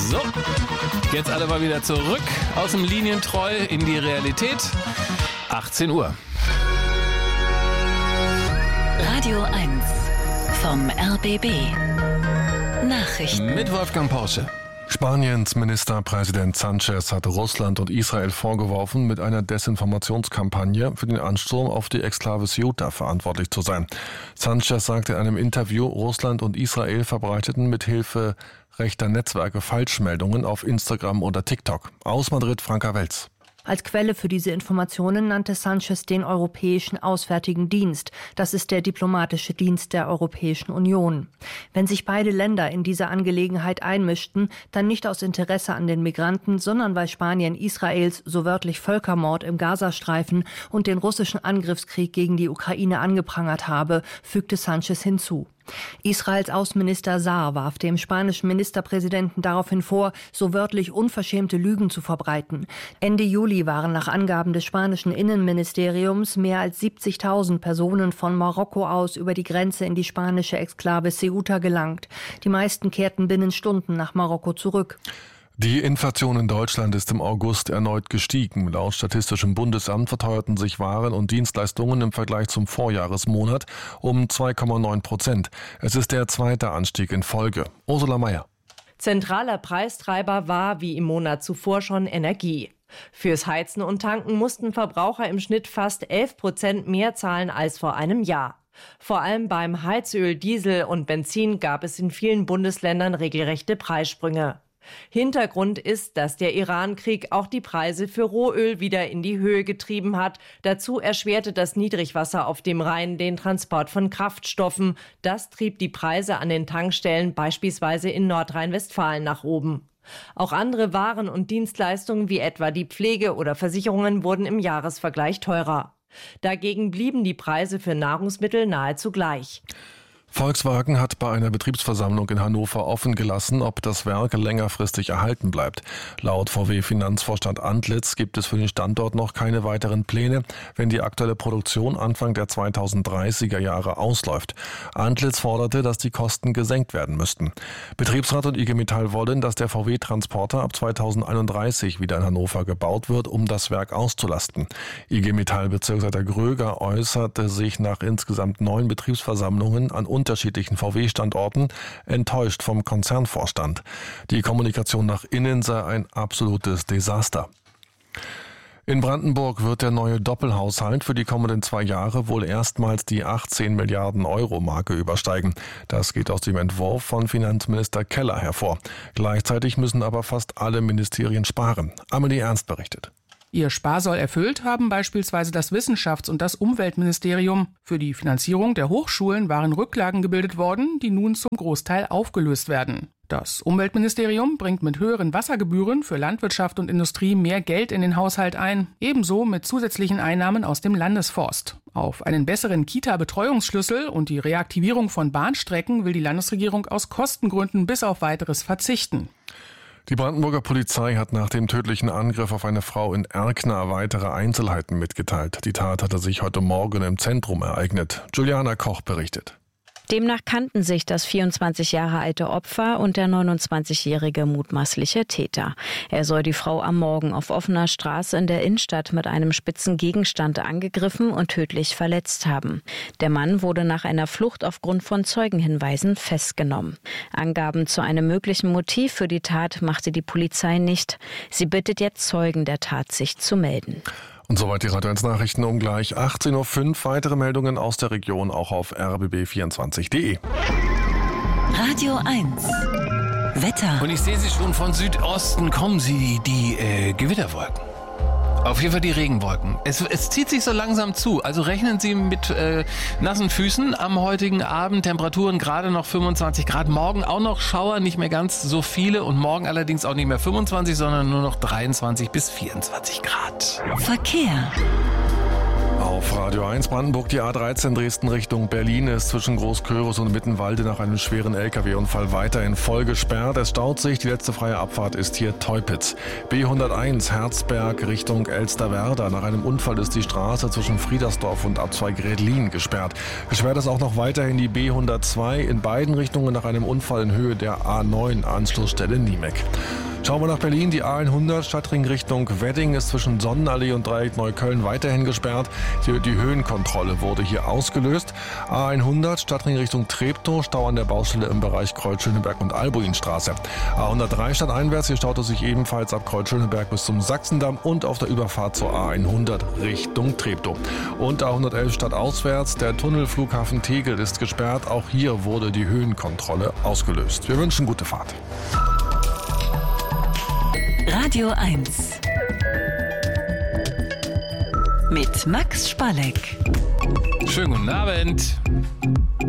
So, jetzt alle mal wieder zurück aus dem Linientreu in die Realität. 18 Uhr. Radio 1 vom RBB. Nachrichten. Mit Wolfgang Porsche. Spaniens Ministerpräsident Sánchez hat Russland und Israel vorgeworfen, mit einer Desinformationskampagne für den Ansturm auf die Exklave Ceuta verantwortlich zu sein. Sánchez sagte in einem Interview, Russland und Israel verbreiteten mit Hilfe rechter Netzwerke Falschmeldungen auf Instagram oder TikTok. Aus Madrid, Franka Welz. Als Quelle für diese Informationen nannte Sánchez den Europäischen Auswärtigen Dienst. Das ist der diplomatische Dienst der Europäischen Union. Wenn sich beide Länder in diese Angelegenheit einmischten, dann nicht aus Interesse an den Migranten, sondern weil Spanien Israels so wörtlich Völkermord im Gazastreifen und den russischen Angriffskrieg gegen die Ukraine angeprangert habe, fügte Sánchez hinzu. Israels Außenminister Saar warf dem spanischen Ministerpräsidenten daraufhin vor, so wörtlich unverschämte Lügen zu verbreiten. Ende Juli waren nach Angaben des spanischen Innenministeriums mehr als 70.000 Personen von Marokko aus über die Grenze in die spanische Exklave Ceuta gelangt. Die meisten kehrten binnen Stunden nach Marokko zurück. Die Inflation in Deutschland ist im August erneut gestiegen. Laut Statistischem Bundesamt verteuerten sich Waren und Dienstleistungen im Vergleich zum Vorjahresmonat um 2,9%. Es ist der zweite Anstieg in Folge. Ursula Mayer. Zentraler Preistreiber war wie im Monat zuvor schon Energie. Fürs Heizen und Tanken mussten Verbraucher im Schnitt fast 11% mehr zahlen als vor einem Jahr. Vor allem beim Heizöl, Diesel und Benzin gab es in vielen Bundesländern regelrechte Preissprünge. Hintergrund ist, dass der Iran-Krieg auch die Preise für Rohöl wieder in die Höhe getrieben hat. Dazu erschwerte das Niedrigwasser auf dem Rhein den Transport von Kraftstoffen. Das trieb die Preise an den Tankstellen beispielsweise in Nordrhein-Westfalen nach oben. Auch andere Waren und Dienstleistungen wie etwa die Pflege oder Versicherungen wurden im Jahresvergleich teurer. Dagegen blieben die Preise für Nahrungsmittel nahezu gleich. Volkswagen hat bei einer Betriebsversammlung in Hannover offen gelassen, ob das Werk längerfristig erhalten bleibt. Laut VW-Finanzvorstand Antlitz gibt es für den Standort noch keine weiteren Pläne, wenn die aktuelle Produktion Anfang der 2030er Jahre ausläuft. Antlitz forderte, dass die Kosten gesenkt werden müssten. Betriebsrat und IG Metall wollen, dass der VW-Transporter ab 2031 wieder in Hannover gebaut wird, um das Werk auszulasten. IG Metall-Bezirksleiter Gröger äußerte sich nach insgesamt 9 Betriebsversammlungen an unterschiedlichen VW-Standorten enttäuscht vom Konzernvorstand. Die Kommunikation nach innen sei ein absolutes Desaster. In Brandenburg wird der neue Doppelhaushalt für die kommenden 2 Jahre wohl erstmals die 18 Milliarden Euro Marke übersteigen. Das geht aus dem Entwurf von Finanzminister Keller hervor. Gleichzeitig müssen aber fast alle Ministerien sparen. Amelie Ernst berichtet. Ihr Sparsoll erfüllt haben beispielsweise das Wissenschafts- und das Umweltministerium. Für die Finanzierung der Hochschulen waren Rücklagen gebildet worden, die nun zum Großteil aufgelöst werden. Das Umweltministerium bringt mit höheren Wassergebühren für Landwirtschaft und Industrie mehr Geld in den Haushalt ein, ebenso mit zusätzlichen Einnahmen aus dem Landesforst. Auf einen besseren Kita-Betreuungsschlüssel und die Reaktivierung von Bahnstrecken will die Landesregierung aus Kostengründen bis auf Weiteres verzichten. Die Brandenburger Polizei hat nach dem tödlichen Angriff auf eine Frau in Erkner weitere Einzelheiten mitgeteilt. Die Tat hatte sich heute Morgen im Zentrum ereignet. Juliana Koch berichtet. Demnach kannten sich das 24 Jahre alte Opfer und der 29-jährige mutmaßliche Täter. Er soll die Frau am Morgen auf offener Straße in der Innenstadt mit einem spitzen Gegenstand angegriffen und tödlich verletzt haben. Der Mann wurde nach einer Flucht aufgrund von Zeugenhinweisen festgenommen. Angaben zu einem möglichen Motiv für die Tat machte die Polizei nicht. Sie bittet jetzt Zeugen der Tat, sich zu melden. Und soweit die Radio 1 Nachrichten um gleich 18.05 Uhr. Weitere Meldungen aus der Region auch auf rbb24.de. Radio 1 Wetter. Und ich sehe sie schon von Südosten kommen die Gewitterwolken. Auf jeden Fall die Regenwolken. Es zieht sich so langsam zu. Also rechnen Sie mit nassen Füßen am heutigen Abend. Temperaturen gerade noch 25 Grad. Morgen auch noch Schauer, nicht mehr ganz so viele. Und morgen allerdings auch nicht mehr 25, sondern nur noch 23 bis 24 Grad. Verkehr. Auf Auf Radio 1 Brandenburg, die A13 Dresden Richtung Berlin ist zwischen Großkörus und Mittenwalde nach einem schweren LKW-Unfall weiterhin voll gesperrt. Es staut sich, die letzte freie Abfahrt ist hier Teupitz. B101 Herzberg Richtung Elsterwerda. Nach einem Unfall ist die Straße zwischen Friedersdorf und Abzweig Redlin gesperrt. Gesperrt ist auch noch weiterhin die B102 in beiden Richtungen nach einem Unfall in Höhe der A9 Anschlussstelle Niemek. Schauen wir nach Berlin. Die A100 Stadtring Richtung Wedding ist zwischen Sonnenallee und Dreieck Neukölln weiterhin gesperrt. Die Höhenkontrolle wurde hier ausgelöst. A100 Stadtring Richtung Treptow, Stau an der Baustelle im Bereich Kreuz-Schöneberg und Albuinstraße. A103 stadteinwärts, hier staut es sich ebenfalls ab Kreuz-Schöneberg bis zum Sachsendamm und auf der Überfahrt zur A100 Richtung Treptow. Und A111 stadtauswärts, der Tunnel Flughafen Tegel ist gesperrt. Auch hier wurde die Höhenkontrolle ausgelöst. Wir wünschen gute Fahrt. Radio 1 mit Max Spalleck. Schönen guten Abend.